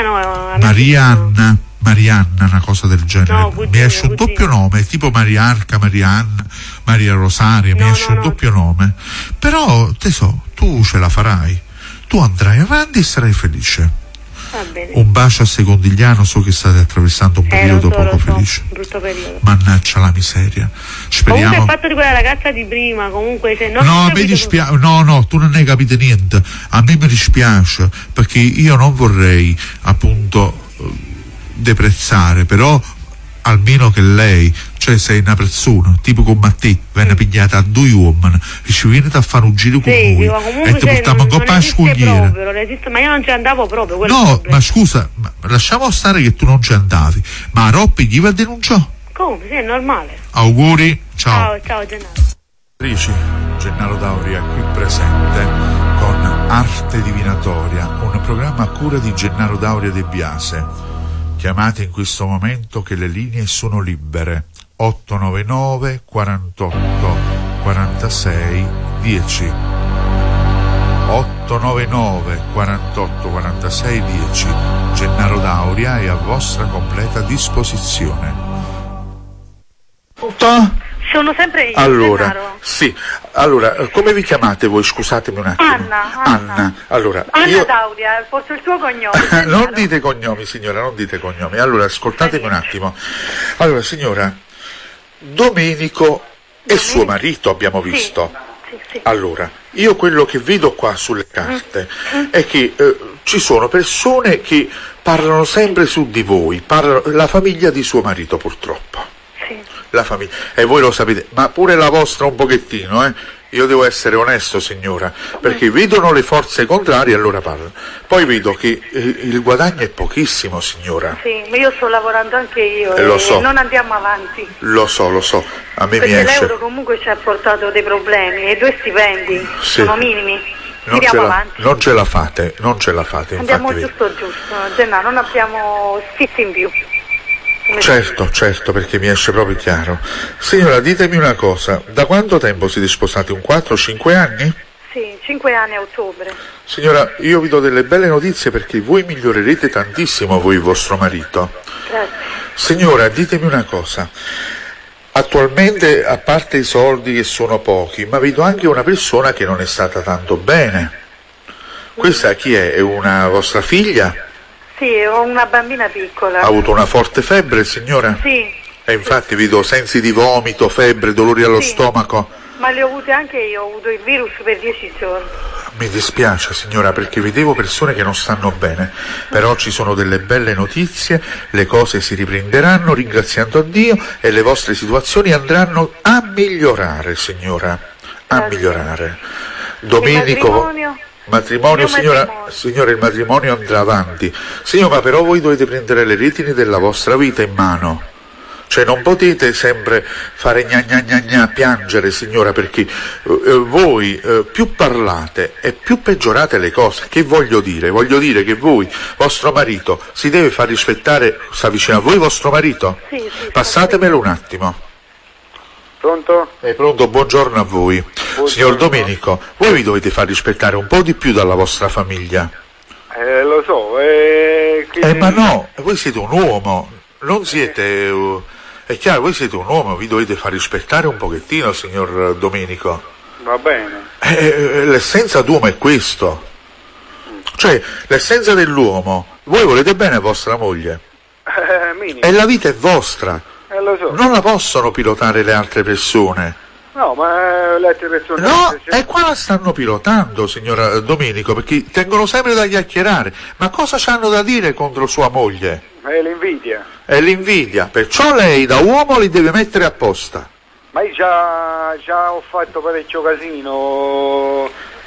no, Marianna, una cosa del genere. No, cugino, mi esce un doppio nome, tipo Mariarca, Marianna, Maria Rosaria, mi esce un doppio nome. Però, tu ce la farai. Tu andrai avanti e sarai felice. Va bene. Un bacio a Secondigliano, so che state attraversando un periodo poco felice. Brutto periodo. Mannaggia la miseria. Speriamo. Comunque il fatto di quella ragazza di prima, comunque se no. No, mi dispiace. No, tu non hai capito niente. A me mi dispiace perché io non vorrei appunto deprezzare, però almeno che lei, cioè sei una persona tipo come te, venne pigliata a due uomini e ci viene a fare un giro con noi e ti portiamo ancora a scogliere. Non esiste, ma io non ci andavo proprio. No, ma scusa, lasciamo stare che tu non ci andavi, ma Roppi gli va a denunciare. Come? Sì, è normale. Auguri, ciao. Ciao Gennaro. Gennaro Dauria qui presente con Arte Divinatoria, un programma a cura di Gennaro Dauria De Biase. Chiamate in questo momento che le linee sono libere. 899 48 46 10. 899 48 46 10. Gennaro Dauria è a vostra completa disposizione. Sono sempre io. Allora, Gennaro. sì. Allora, come vi chiamate voi? Scusatemi un attimo. Anna. Allora, Anna Dauria, forse il tuo cognome. non dite cognomi, signora, non dite cognomi. Allora, ascoltatemi un attimo. Allora, signora, Domenico e suo marito abbiamo visto. Sì. Allora, io quello che vedo qua sulle carte è che ci sono persone che parlano sempre su di voi, la famiglia di suo marito purtroppo. La famiglia, e voi lo sapete, ma pure la vostra un pochettino, io devo essere onesto, signora, perché vedono le forze contrarie e allora parlano. Poi vedo che il guadagno è pochissimo, signora. Sì, ma io sto lavorando anche io lo so. Non andiamo avanti. Lo so, a me perché mi esce. l'euro comunque ci ha portato dei problemi e 2 stipendi sono minimi. Non ce la fate. Andiamo infatti, giusto, Gennaro, non abbiamo sfizi in più. Certo, perché mi esce proprio chiaro. Signora, ditemi una cosa, da quanto tempo siete sposati? Un 4 o 5 anni? Sì, 5 anni a ottobre. Signora, io vi do delle belle notizie perché voi migliorerete tantissimo voi e vostro marito. Grazie. Signora, ditemi una cosa. Attualmente, a parte i soldi che sono pochi, ma vedo anche una persona che non è stata tanto bene. Questa chi è? È una vostra figlia? Sì, ho una bambina piccola. Ha avuto una forte febbre, signora? Sì. E infatti vedo sensi di vomito, febbre, dolori allo stomaco. Ma le ho avute anche io, ho avuto il virus per 10 giorni. Mi dispiace, signora, perché vedevo persone che non stanno bene, però ci sono delle belle notizie, le cose si riprenderanno ringraziando a Dio e le vostre situazioni andranno a migliorare, signora, a migliorare. Domenico... Matrimonio, signora, il matrimonio andrà avanti. Signora, ma però voi dovete prendere le redini della vostra vita in mano. Cioè non potete sempre fare gna piangere, signora, perché voi più parlate e più peggiorate le cose. Che voglio dire? Voglio dire che voi, vostro marito, si deve far rispettare. Sta vicino a voi vostro marito? Sì. Passatemelo un attimo. Pronto? Pronto, buongiorno a voi. Buongiorno. Signor Domenico, voi vi dovete far rispettare un po' di più dalla vostra famiglia. Lo so, ma no, voi siete un uomo, non siete... è chiaro, voi siete un uomo, vi dovete far rispettare un pochettino, signor Domenico. Va bene. L'essenza d'uomo è questo. Cioè, l'essenza dell'uomo, voi volete bene a vostra moglie. E la vita è vostra. Lo so. Non la possono pilotare le altre persone. No, ma le altre persone... No, e qua la stanno pilotando, signora Domenico, perché tengono sempre da chiacchierare. Ma cosa c'hanno da dire contro sua moglie? È l'invidia. È l'invidia, perciò lei da uomo li deve mettere apposta. Ma io già ho fatto parecchio casino.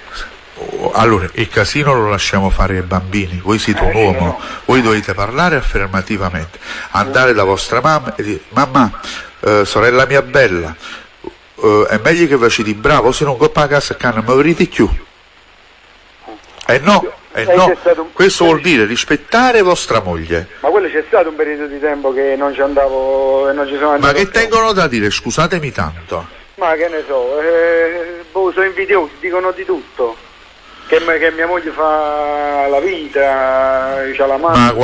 Allora, il casino lo lasciamo fare ai bambini, voi siete un uomo, voi dovete parlare affermativamente, andare da vostra mamma e dire: mamma, sorella mia bella, è meglio che facete bravo, se non coppa a casa che non mi avrete più. No, questo vuol dire rispettare vostra moglie. Ma quello c'è stato un periodo di tempo che non ci andavo e non ci sono andato. Ma che tengono da dire, scusatemi tanto? Ma che ne so, sono invidiosi, dicono di tutto. Che mia moglie fa la vita, c'ha la mano.